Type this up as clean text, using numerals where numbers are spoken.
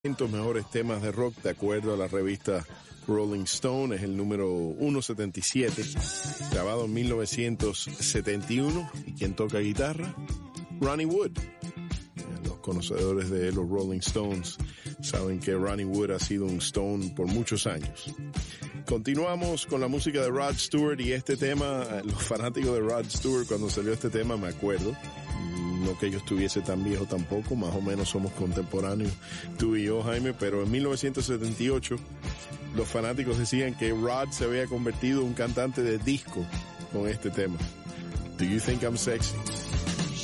Mejores temas de rock de acuerdo a la revista Rolling Stone. Es el número 177, grabado en 1971. ¿Y quién toca guitarra? Ronnie Wood. Los conocedores de los Rolling Stones saben que Ronnie Wood ha sido un Stone por muchos años. Continuamos con la música de Rod Stewart y este tema, los fanáticos de Rod Stewart, cuando salió este tema, me acuerdo. No que yo estuviese tan viejo tampoco, más o menos somos contemporáneos, tú y yo, Jaime, pero en 1978 los fanáticos decían que Rod se había convertido en un cantante de disco con este tema. Do You Think I'm Sexy?